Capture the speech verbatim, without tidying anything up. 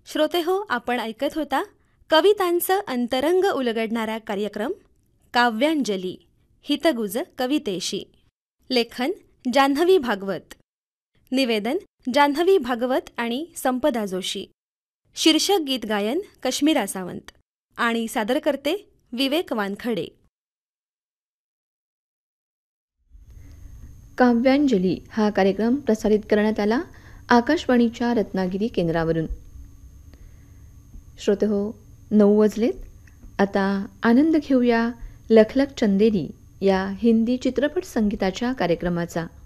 श्रोते हो, आपण ऐकत होता कवितांचं अंतरंग उलगडणारा कार्यक्रम काव्यांजली हितगुज कवितेशी. लेखन जान्हवी भागवत. निवेदन जान्हवी भागवत आणि संपदा जोशी. शीर्षक गीत गायन कश्मीरा सावंत आणि सादरकर्ते विवेक वानखडे. काव्यांजली हा कार्यक्रम प्रसारित करण्यात आला आकाशवाणीच्या रत्नागिरी केंद्रावरून. श्रोते हो, नऊ वाजलेत. आता आनंद घेऊया लखलख चंदेरी या हिंदी चित्रपट संगीताच्या कार्यक्रमाचा.